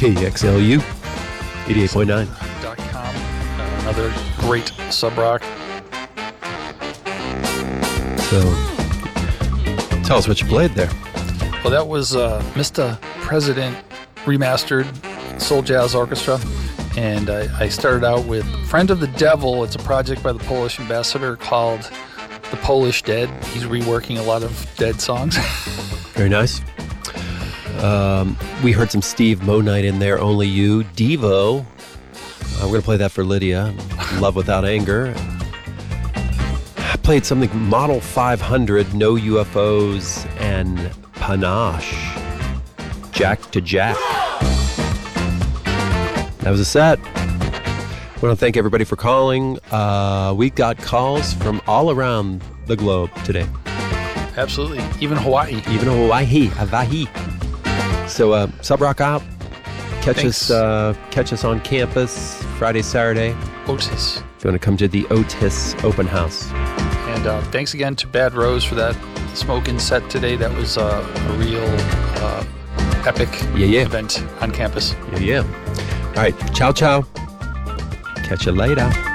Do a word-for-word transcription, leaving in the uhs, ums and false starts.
K X L U, eighty-eight point nine. Dot com, uh, another great sub rock. So, tell us what you played there. Well, that was uh, Mister President remastered Soul Jazz Orchestra. And I, I started out with Friend of the Devil. It's a project by the Polish ambassador called The Polish Dead. He's reworking a lot of Dead songs. Very nice. Um, we heard some Steve Monite in there, Only You. Devo. Uh, we're going to play that for Lydia. Love Without Anger. I played something Model five hundred, No U F Os, and Panache. Jack to Jack. That was a set. I want to thank everybody for calling. Uh, we got calls from all around the globe today. Absolutely. Even Hawaii. Even Hawaii. Hawaii. So, uh, Sub Rock out. Catch Thanks. us uh, catch us on campus Friday, Saturday. Otis. If you want to come to the Otis Open House. And uh, thanks again to Bad Rose for that smoking set today. That was uh, a real uh, epic Yeah, yeah. event on campus. Yeah, yeah. All right. Ciao, ciao. Catch you later.